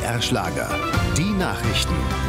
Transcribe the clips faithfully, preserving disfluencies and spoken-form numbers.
R Schlager. Die Nachrichten.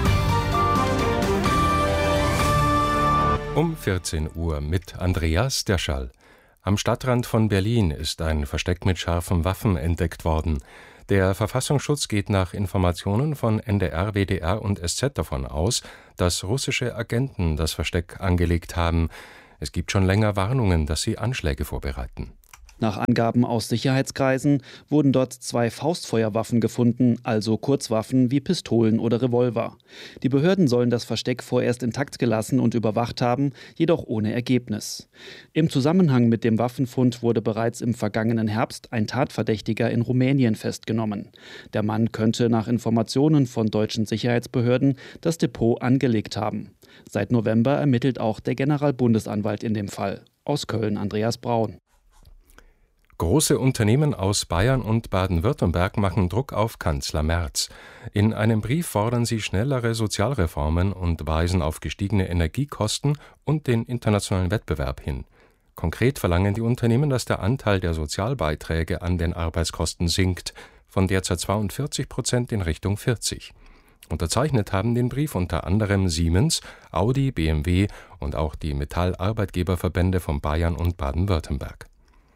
Um vierzehn Uhr mit Andreas Derschall. Am Stadtrand von Berlin ist ein Versteck mit scharfen Waffen entdeckt worden. Der Verfassungsschutz geht nach Informationen von N D R, W D R und S Z davon aus, dass russische Agenten das Versteck angelegt haben. Es gibt schon länger Warnungen, dass sie Anschläge vorbereiten. Nach Angaben aus Sicherheitskreisen wurden dort zwei Faustfeuerwaffen gefunden, also Kurzwaffen wie Pistolen oder Revolver. Die Behörden sollen das Versteck vorerst intakt gelassen und überwacht haben, jedoch ohne Ergebnis. Im Zusammenhang mit dem Waffenfund wurde bereits im vergangenen Herbst ein Tatverdächtiger in Rumänien festgenommen. Der Mann könnte nach Informationen von deutschen Sicherheitsbehörden das Depot angelegt haben. Seit November ermittelt auch der Generalbundesanwalt in dem Fall. Aus Köln Andreas Braun. Große Unternehmen aus Bayern und Baden-Württemberg machen Druck auf Kanzler Merz. In einem Brief fordern sie schnellere Sozialreformen und weisen auf gestiegene Energiekosten und den internationalen Wettbewerb hin. Konkret verlangen die Unternehmen, dass der Anteil der Sozialbeiträge an den Arbeitskosten sinkt, von derzeit zweiundvierzig Prozent in Richtung vierzig. Unterzeichnet haben den Brief unter anderem Siemens, Audi, B M W und auch die Metall-Arbeitgeberverbände von Bayern und Baden-Württemberg.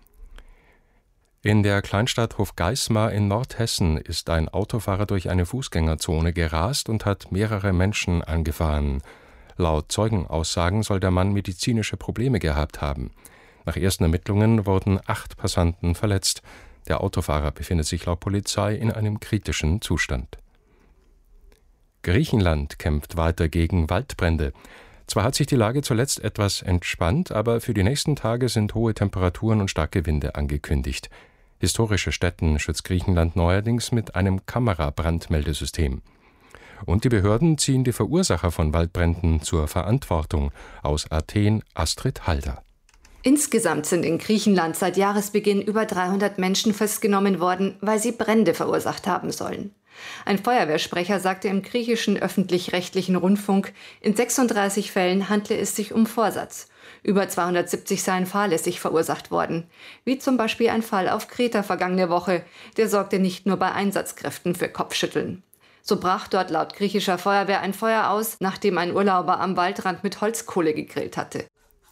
In der Kleinstadt Hofgeismar in Nordhessen ist ein Autofahrer durch eine Fußgängerzone gerast und hat mehrere Menschen angefahren. Laut Zeugenaussagen soll der Mann medizinische Probleme gehabt haben. Nach ersten Ermittlungen wurden acht Passanten verletzt. Der Autofahrer befindet sich laut Polizei in einem kritischen Zustand. Griechenland kämpft weiter gegen Waldbrände. Zwar hat sich die Lage zuletzt etwas entspannt, aber für die nächsten Tage sind hohe Temperaturen und starke Winde angekündigt. Historische Stätten schützt Griechenland neuerdings mit einem Kamerabrandmeldesystem. Und die Behörden ziehen die Verursacher von Waldbränden zur Verantwortung. Aus Athen Astrid Halder. Insgesamt sind in Griechenland seit Jahresbeginn über dreihundert Menschen festgenommen worden, weil sie Brände verursacht haben sollen. Ein Feuerwehrsprecher sagte im griechischen öffentlich-rechtlichen Rundfunk, in sechsunddreißig Fällen handle es sich um Vorsatz. Über zweihundertsiebzig seien fahrlässig verursacht worden. Wie zum Beispiel ein Fall auf Kreta vergangene Woche. Der sorgte nicht nur bei Einsatzkräften für Kopfschütteln. So brach dort laut griechischer Feuerwehr ein Feuer aus, nachdem ein Urlauber am Waldrand mit Holzkohle gegrillt hatte.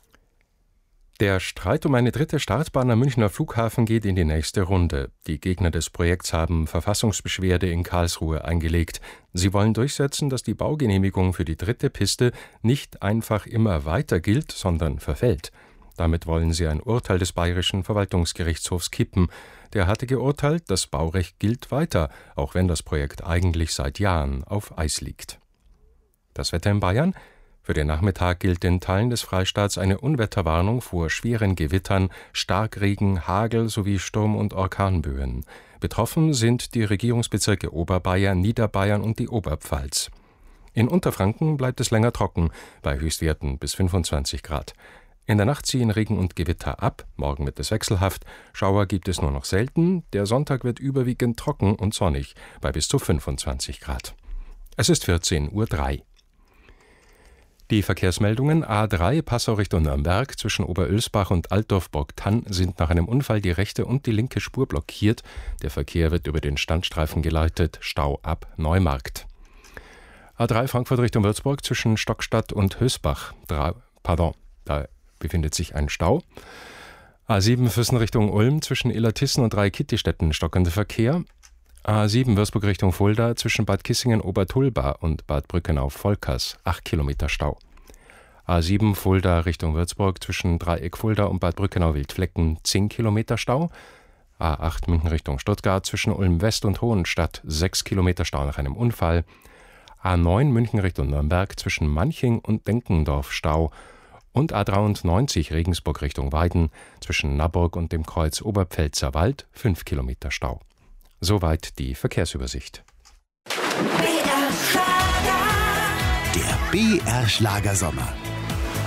Der Streit um eine dritte Startbahn am Münchner Flughafen geht in die nächste Runde. Die Gegner des Projekts haben Verfassungsbeschwerde in Karlsruhe eingelegt. Sie wollen durchsetzen, dass die Baugenehmigung für die dritte Piste nicht einfach immer weiter gilt, sondern verfällt. Damit wollen sie ein Urteil des Bayerischen Verwaltungsgerichtshofs kippen. Der hatte geurteilt, das Baurecht gilt weiter, auch wenn das Projekt eigentlich seit Jahren auf Eis liegt. Das Wetter in Bayern? Für den Nachmittag gilt in Teilen des Freistaats eine Unwetterwarnung vor schweren Gewittern, Starkregen, Hagel sowie Sturm- und Orkanböen. Betroffen sind die Regierungsbezirke Oberbayern, Niederbayern und die Oberpfalz. In Unterfranken bleibt es länger trocken, bei Höchstwerten bis fünfundzwanzig Grad. In der Nacht ziehen Regen und Gewitter ab, morgen wird es wechselhaft, Schauer gibt es nur noch selten, der Sonntag wird überwiegend trocken und sonnig, bei bis zu fünfundzwanzig Grad. Es ist vierzehn Uhr drei. Die Verkehrsmeldungen A drei Passau Richtung Nürnberg zwischen Oberölsbach und Altdorf-Burgthann sind nach einem Unfall die rechte und die linke Spur blockiert. Der Verkehr wird über den Standstreifen geleitet, Stau ab Neumarkt. A drei Frankfurt Richtung Würzburg zwischen Stockstadt und Hösbach. Drei, pardon, da befindet sich ein Stau. A sieben Füssen Richtung Ulm zwischen Illertissen und Dreikitti-Städten stockender Verkehr. A sieben Würzburg Richtung Fulda zwischen Bad Kissingen-Obertulba und Bad Brückenau-Volkers, acht Kilometer Stau. A sieben Fulda Richtung Würzburg zwischen Dreieck Fulda und Bad Brückenau-Wildflecken, zehn Kilometer Stau. A acht München Richtung Stuttgart zwischen Ulm West und Hohenstadt, sechs Kilometer Stau nach einem Unfall. A neun München Richtung Nürnberg zwischen Manching und Denkendorf Stau. Und A dreiundneunzig Regensburg Richtung Weiden zwischen Naburg und dem Kreuz Oberpfälzer Wald, fünf Kilometer Stau. Soweit die Verkehrsübersicht. Der B R Schlager Sommer.